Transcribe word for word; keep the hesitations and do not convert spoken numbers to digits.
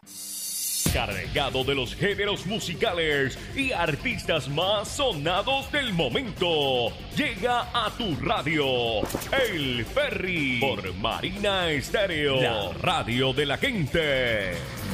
Cargado de los géneros musicales y artistas más sonados del momento. Llega a tu radio El Ferry por Marina Estéreo, la radio de la gente.